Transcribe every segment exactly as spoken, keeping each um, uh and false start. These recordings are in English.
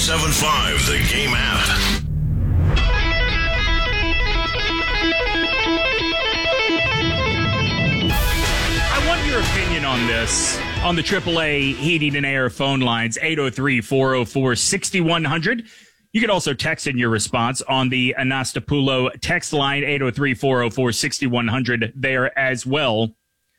seven five, the Game app. I want your opinion on this on the triple A Heating and Air phone lines, eight oh three, four oh four, six one hundred. You can also text in your response on the Anastapulo text line, eight oh three, four oh four, six one hundred there as well.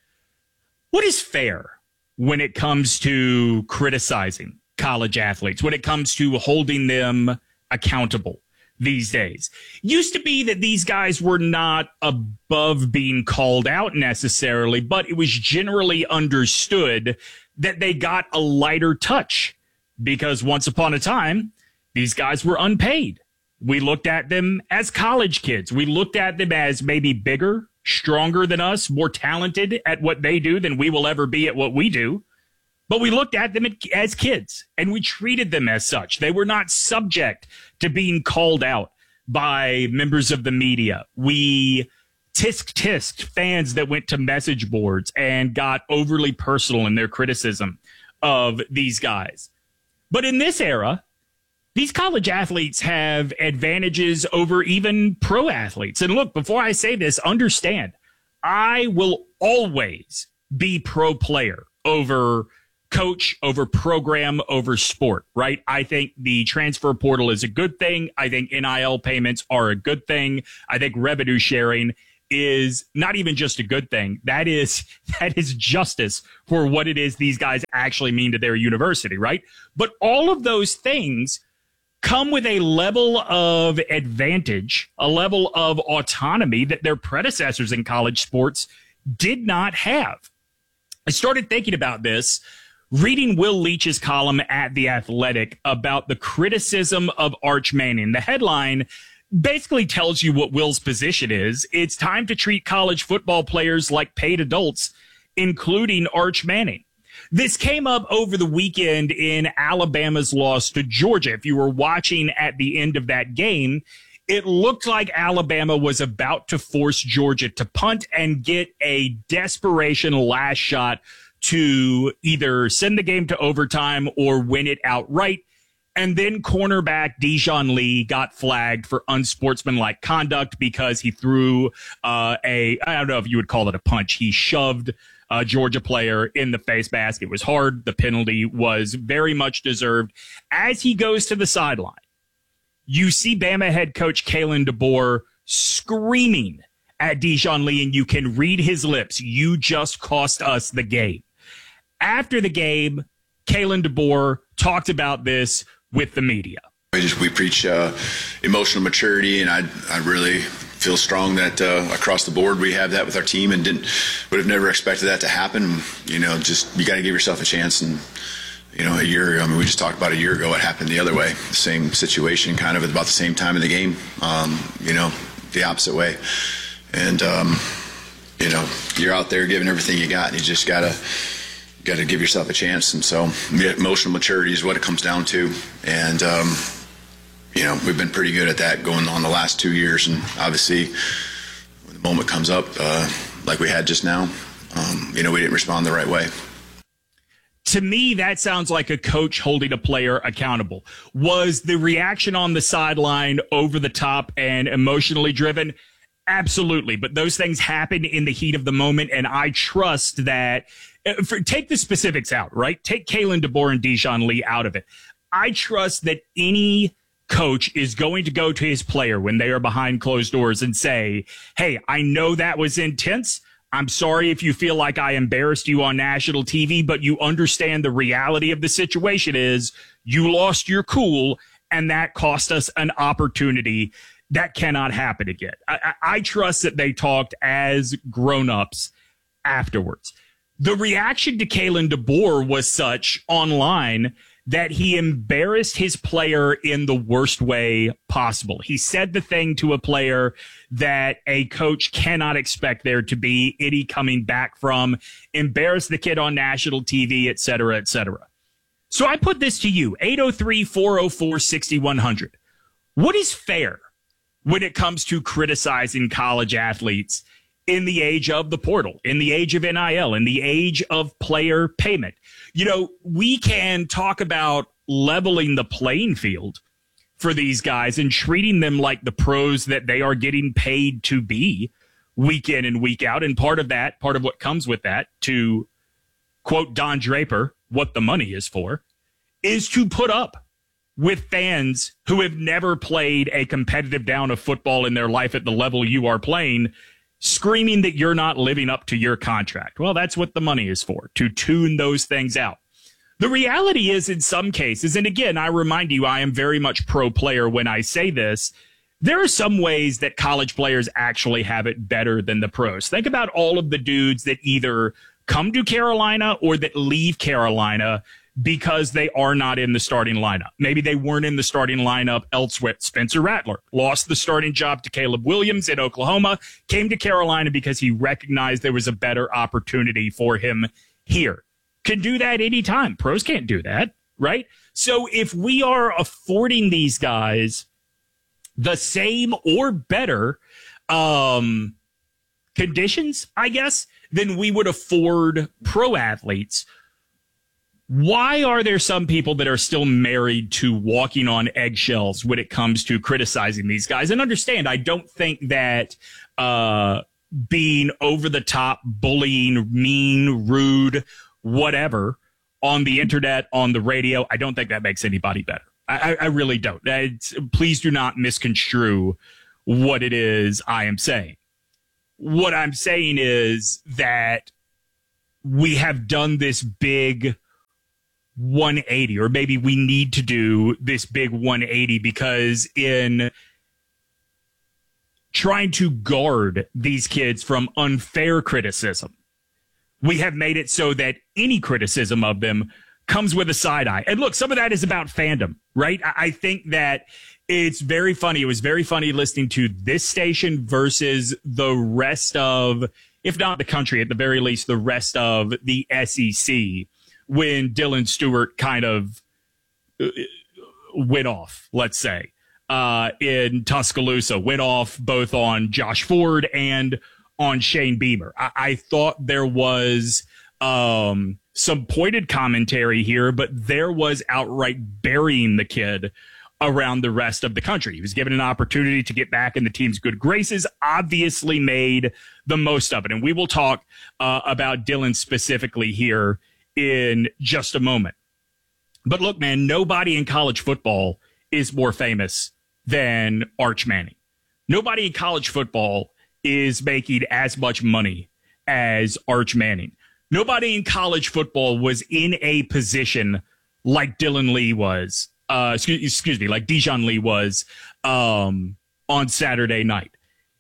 What is fair when it comes to criticizing college athletes, when it comes to holding them accountable these days? Used to be that these guys were not above being called out necessarily, but it was generally understood that they got a lighter touch because once upon a time, these guys were unpaid. We looked at them as college kids. We looked at them as maybe bigger, stronger than us, more talented at what they do than we will ever be at what we do. But we looked at them as kids, and we treated them as such. They were not subject to being called out by members of the media. We tisk-tisked fans that went to message boards and got overly personal in their criticism of these guys. But in this era, these college athletes have advantages over even pro athletes. And look, before I say this, understand, I will always be pro player over coach, over program, over sport, right? I think the transfer portal is a good thing. I think N I L payments are a good thing. I think revenue sharing is not even just a good thing. That is, that is justice for what it is these guys actually mean to their university, right? But all of those things come with a level of advantage, a level of autonomy that their predecessors in college sports did not have. I started thinking about this reading Will Leach's column at The Athletic about the criticism of Arch Manning. The headline basically tells you what Will's position is. It's time to treat college football players like paid adults, including Arch Manning. This came up over the weekend in Alabama's loss to Georgia. If you were watching at the end of that game, it looked like Alabama was about to force Georgia to punt and get a desperation last shot to either send the game to overtime or win it outright. And then cornerback Dijon Lee got flagged for unsportsmanlike conduct because he threw uh, a, I don't know if you would call it a punch. He shoved a Georgia player in the face mask. It was hard. The penalty was very much deserved. As he goes to the sideline, you see Bama head coach Kalen DeBoer screaming at Dijon Lee, and you can read his lips. You just cost us the game. After the game, Kalen DeBoer talked about this with the media. We just we preach uh, emotional maturity, and I I really feel strong that uh, across the board we have that with our team, and didn't would have never expected that to happen. You know, just you got to give yourself a chance. And you know, a year ago, I mean, we just talked about a year ago what happened the other way, the same situation, kind of at about the same time in the game. Um, you know, the opposite way, and um, you know, you're out there giving everything you got, and you just gotta. Got to give yourself a chance. And so emotional maturity is what it comes down to. And, um, you know, we've been pretty good at that going on the last two years. And obviously, when the moment comes up, uh, like we had just now, um, you know, we didn't respond the right way. To me, that sounds like a coach holding a player accountable. Was the reaction on the sideline over the top and emotionally driven? Absolutely. But those things happen in the heat of the moment. And I trust that For, take the specifics out, right? Take Kalen DeBoer and Dijon Lee out of it. I trust that any coach is going to go to his player when they are behind closed doors and say, hey, I know that was intense. I'm sorry if you feel like I embarrassed you on national T V, but you understand the reality of the situation is you lost your cool, and that cost us an opportunity. That cannot happen again. I, I, I trust that they talked as grown-ups afterwards. The reaction to Kalen DeBoer was such online that he embarrassed his player in the worst way possible. He said the thing to a player that a coach cannot expect there to be any coming back from, embarrassed the kid on national T V, et cetera, et cetera. So I put this to you, eight oh three, four oh four, six one hundred. What is fair when it comes to criticizing college athletes in the age of the portal, in the age of N I L, in the age of player payment? You know, we can talk about leveling the playing field for these guys and treating them like the pros that they are getting paid to be week in and week out. And part of that, part of what comes with that, to quote Don Draper, what the money is for, is to put up with fans who have never played a competitive down of football in their life at the level you are playing, screaming that you're not living up to your contract. Well, that's what the money is for, to tune those things out. The reality is, in some cases, and again, I remind you, I am very much pro player when I say this, there are some ways that college players actually have it better than the pros. Think about all of the dudes that either come to Carolina or that leave Carolina because they are not in the starting lineup. Maybe they weren't in the starting lineup elsewhere. Spencer Rattler lost the starting job to Caleb Williams in Oklahoma, came to Carolina because he recognized there was a better opportunity for him here. Can do that anytime. Pros can't do that, right? So if we are affording these guys the same or better um, conditions, I guess, than we would afford pro athletes, why are there some people that are still married to walking on eggshells when it comes to criticizing these guys? And understand, I don't think that uh, being over the top, bullying, mean, rude, whatever, on the internet, on the radio, I don't think that makes anybody better. I, I really don't. It's, please do not misconstrue what it is I am saying. What I'm saying is that we have done this big one eighty, or maybe we need to do this big one eighty, because in trying to guard these kids from unfair criticism, we have made it so that any criticism of them comes with a side eye. And look, some of that is about fandom, right? I think that it's very funny. It was very funny listening to this station versus the rest of, if not the country, at the very least, the rest of the S E C, when Dylan Stewart kind of went off, let's say, uh, in Tuscaloosa, went off both on Josh Ford and on Shane Beamer. I, I thought there was um, some pointed commentary here, but there was outright burying the kid around the rest of the country. He was given an opportunity to get back in the team's good graces, obviously made the most of it. And we will talk uh, about Dylan specifically here in just a moment. But look, man, nobody in college football is more famous than Arch Manning. Nobody in college football is making as much money as Arch Manning. Nobody in college football was in a position like Dylan Lee was, uh, excuse, excuse me, like Dijon Lee was um, on Saturday night.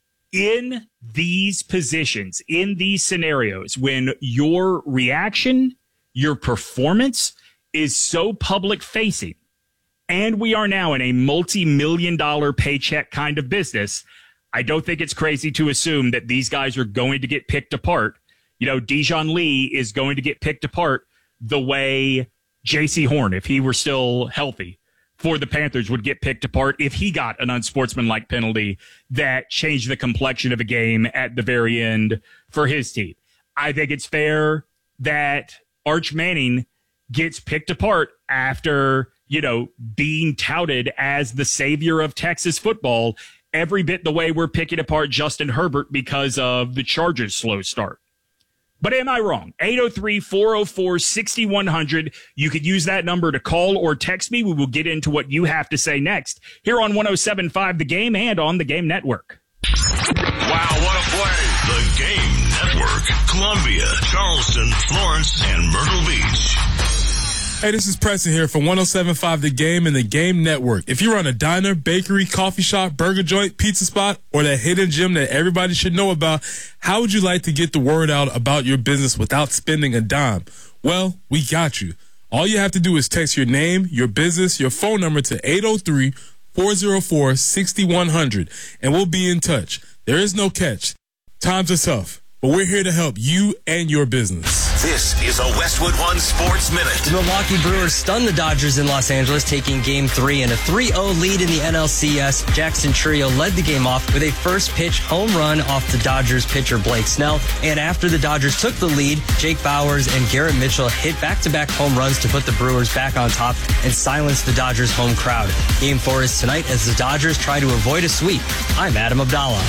In these positions, in these scenarios, when your reaction, your performance is so public facing, and we are now in a multi-million dollar paycheck kind of business, I don't think it's crazy to assume that these guys are going to get picked apart. You know, Dijon Lee is going to get picked apart the way J C Horn, if he were still healthy for the Panthers, would get picked apart if he got an unsportsmanlike penalty that changed the complexion of a game at the very end for his team. I think it's fair that Arch Manning gets picked apart after, you know, being touted as the savior of Texas football every bit the way we're picking apart Justin Herbert because of the Chargers' slow start. But am I wrong? eight oh three, four oh four, six one zero zero. You could use that number to call or text me. We will get into what you have to say next here on one oh seven point five The Game and on the Game Network. Wow, what a play. The Game Network. Columbia, Charleston, Florence, and Myrtle Beach. Hey, this is Preston here from one oh seven point five The Game and the Game Network. If you run a diner, bakery, coffee shop, burger joint, pizza spot, or that hidden gem that everybody should know about, how would you like to get the word out about your business without spending a dime? Well, we got you. All you have to do is text your name, your business, your phone number to eight oh three, four oh four, six one zero zero, and we'll be in touch. There is no catch. Times are tough. but we're here to help you and your business. This is a Westwood One Sports Minute. The Milwaukee Brewers stunned the Dodgers in Los Angeles, taking Game three in a three oh lead in the N L C S. Jackson Trio led the game off with a first-pitch home run off the Dodgers pitcher Blake Snell. And after the Dodgers took the lead, Jake Bowers and Garrett Mitchell hit back-to-back home runs to put the Brewers back on top and silence the Dodgers' home crowd. Game four is tonight as the Dodgers try to avoid a sweep. I'm Adam Abdallah.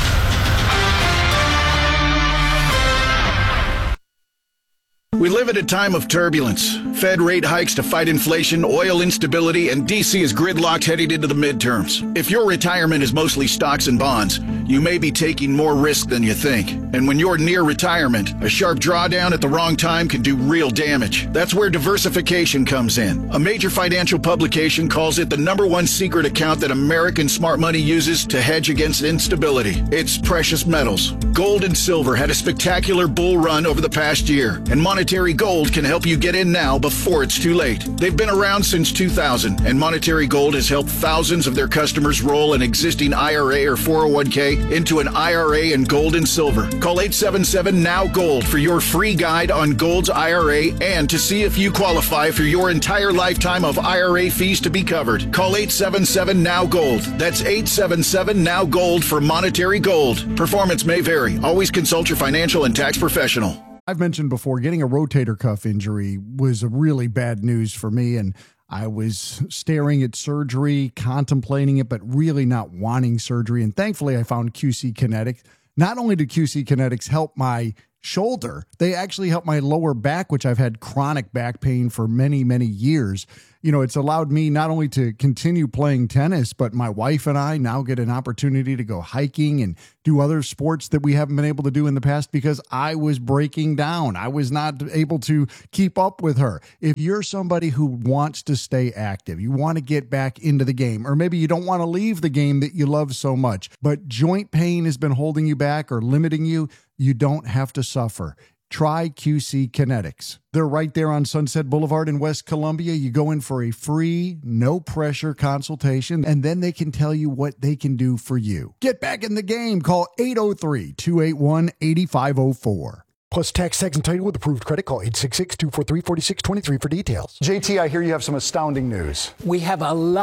We live at a time of turbulence. Fed rate hikes to fight inflation, oil instability, and D C is gridlocked heading into the midterms. If your retirement is mostly stocks and bonds, you may be taking more risk than you think. And when you're near retirement, a sharp drawdown at the wrong time can do real damage. That's where diversification comes in. A major financial publication calls it the number one secret account that American smart money uses to hedge against instability. It's precious metals. Gold and silver had a spectacular bull run over the past year, and Monetary Gold can help you get in now before it's too late. They've been around since two thousand, and Monetary Gold has helped thousands of their customers roll an existing I R A or four oh one k into an I R A in gold and silver. Call eight seven seven N O W Gold for your free guide on Gold's I R A and to see if you qualify for your entire lifetime of I R A fees to be covered. Call eight seven seven N O W Gold. That's eight seven seven N O W Gold for Monetary Gold. Performance may vary. Always consult your financial and tax professional. I've mentioned before, getting a rotator cuff injury was a really bad news for me, and I was staring at surgery, contemplating it, but really not wanting surgery. And thankfully, I found Q C Kinetics. Not only did Q C Kinetics help my shoulder, they actually helped my lower back, which I've had chronic back pain for many, many years. You know, it's allowed me not only to continue playing tennis, but my wife and I now get an opportunity to go hiking and do other sports that we haven't been able to do in the past because I was breaking down. I was not able to keep up with her. If you're somebody who wants to stay active, you want to get back into the game, or maybe you don't want to leave the game that you love so much, but joint pain has been holding you back or limiting you, you don't have to suffer. Try Q C Kinetics. They're right there on Sunset Boulevard in West Columbia. You go in for a free, no-pressure consultation, and then they can tell you what they can do for you. Get back in the game. Call eight oh three, two eight one, eight five oh four. Plus tax, tax, and title with approved credit. Call eight six six, two four three, four six two three for details. J T, I hear you have some astounding news. We have a lot.